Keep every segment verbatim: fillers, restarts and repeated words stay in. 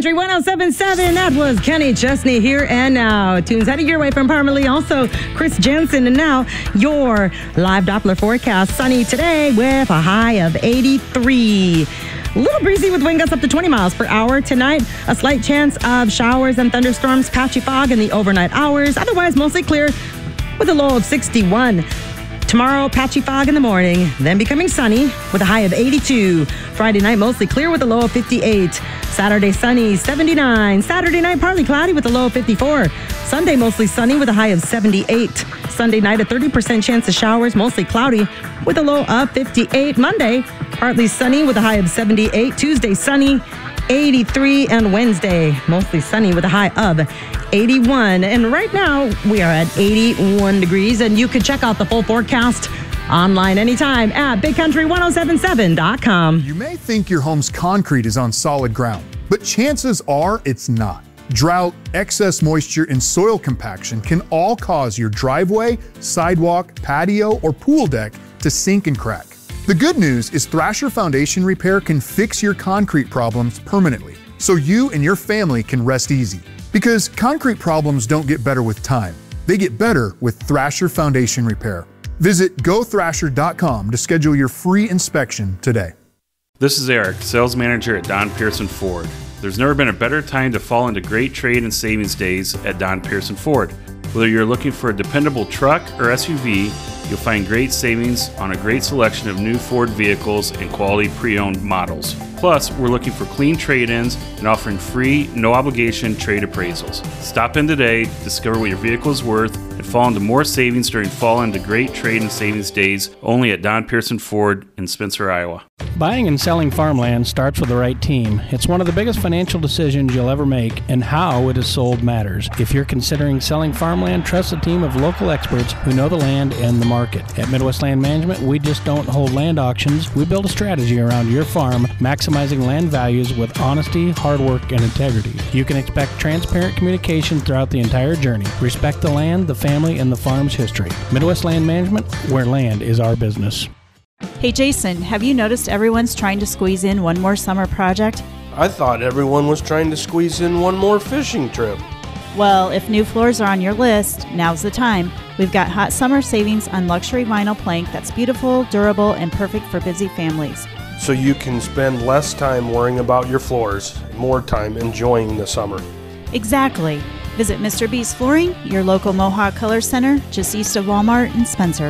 Country one oh seven point seven. That was Kenny Chesney, Here and Now. Tunes headed your way from Parmalee. Also, Chris Jensen. And now, your live Doppler forecast. Sunny today with a high of eighty-three. A little breezy with wind gusts up to twenty miles per hour tonight. A slight chance of showers and thunderstorms, patchy fog in the overnight hours. Otherwise, mostly clear with a low of sixty-one. Tomorrow, patchy fog in the morning, then becoming sunny with a high of eighty-two. Friday night, mostly clear with a low of fifty-eight. Saturday, sunny, seventy-nine. Saturday night, partly cloudy with a low of fifty-four. Sunday, mostly sunny with a high of seventy-eight. Sunday night, a thirty percent chance of showers, mostly cloudy with a low of fifty-eight. Monday, partly sunny with a high of seventy-eight. Tuesday, sunny, eighty-three. And Wednesday, mostly sunny with a high of eighty-one. And right now, we are at eighty-one degrees, and you can check out the full forecast online anytime at big country one oh seven seven dot com. You may think your home's concrete is on solid ground, but chances are it's not. Drought, excess moisture, and soil compaction can all cause your driveway, sidewalk, patio, or pool deck to sink and crack. The good news is Thrasher Foundation Repair can fix your concrete problems permanently, so you and your family can rest easy. Because concrete problems don't get better with time. They get better with Thrasher Foundation Repair. Visit go thrasher dot com to schedule your free inspection today. This is Eric, sales manager at Don Pearson Ford. There's never been a better time to fall into great trade and savings days at Don Pearson Ford. Whether you're looking for a dependable truck or S U V, you'll find great savings on a great selection of new Ford vehicles and quality pre-owned models. Plus, we're looking for clean trade-ins and offering free, no-obligation trade appraisals. Stop in today, discover what your vehicle is worth, and fall into more savings during fall into great trade and savings days only at Don Pearson Ford in Spencer, Iowa. Buying and selling farmland starts with the right team. It's one of the biggest financial decisions you'll ever make, and how it is sold matters. If you're considering selling farmland, trust a team of local experts who know the land and the market. At Midwest Land Management, we just don't hold land auctions. We build a strategy around your farm, maximizing land values with honesty, hard work, and integrity. You can expect transparent communication throughout the entire journey. Respect the land, the family, and the farm's history. Midwest Land Management, where land is our business. Hey Jason, have you noticed everyone's trying to squeeze in one more summer project? I thought everyone was trying to squeeze in one more fishing trip. Well, if new floors are on your list, now's the time. We've got hot summer savings on luxury vinyl plank that's beautiful, durable, and perfect for busy families. So you can spend less time worrying about your floors, more time enjoying the summer. Exactly. Visit Mister B's Flooring, your local Mohawk Color Center, just east of Walmart in Spencer.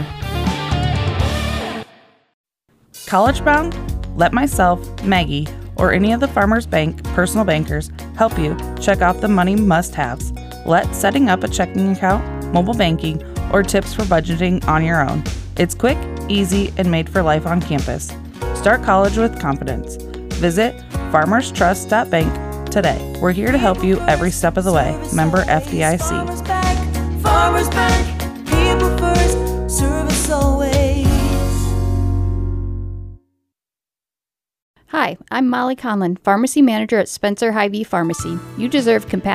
College bound? Let myself, Maggie, or any of the Farmers Bank personal bankers help you check out the money must-haves. Let setting up a checking account, mobile banking, or tips for budgeting on your own. It's quick, easy, and made for life on campus. Start college with confidence. Visit farmers trust dot bank today. We're here to help you every step of the way. Member F D I C. Farmers Bank, Farmers Bank, people first, service always. Hi, I'm Molly Conlon, Pharmacy Manager at Spencer Hy-Vee Pharmacy. You deserve compassion.